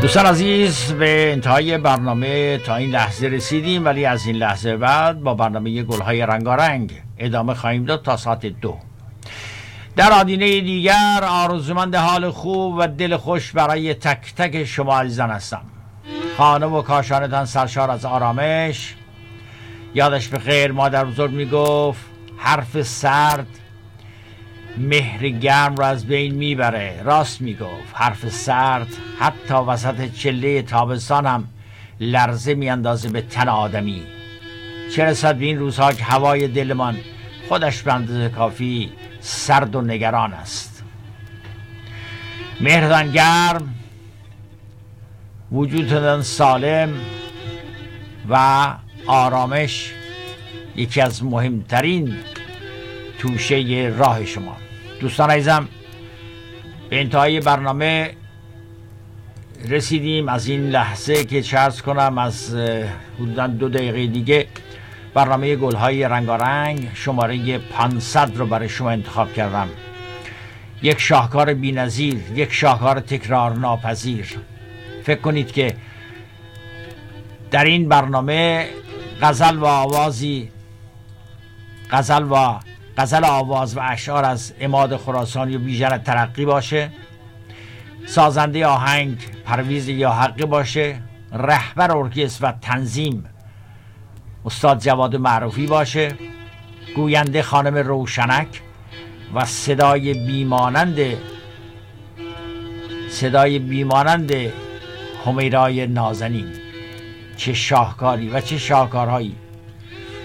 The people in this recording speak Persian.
دوستان عزیز، به انتهای برنامه تا این لحظه رسیدیم، ولی از این لحظه بعد با برنامه گلهای رنگارنگ ادامه خواهیم داد تا ساعت 2. در آدینه دیگر آرزومند حال خوب و دل خوش برای تک تک شما عزیزان هستم. خانه و کاشانتان سرشار از آرامش. یادش بخیر مادر بزرگ میگفت حرف سرد مهر گرم را از بین میبره. راست میگفت، حرف سرد حتی وسط چله تابستان هم لرزه میاندازه به تن آدمی، چه رسد به این روزها که هوای دلمان خودش به اندازه کافی سرد و نگران است. مهرتان گرم، وجودتان سالم و آرامش یکی از مهمترین توشه راه شما. دوستان عزیزم، به انتهای برنامه رسیدیم. از این لحظه که چه عرض کنم، از حدوداً 2 دقیقه دیگه برنامه گلهای رنگارنگ شماره 500 رو برای شما انتخاب کردم. یک شاهکار بی‌نظیر، یک شاهکار تکرار ناپذیر. فکر کنید که در این برنامه غزل آواز و اشعار از عماد خراسانی و بیژن ترقی باشه، سازنده آهنگ پرویز یاحقی باشه، رهبر ارکستر و تنظیم استاد جواد معروفی باشه، گوینده خانم روشنک و صدای بیمانند همیرای نازنین. چه شاهکاری و چه شاهکارهایی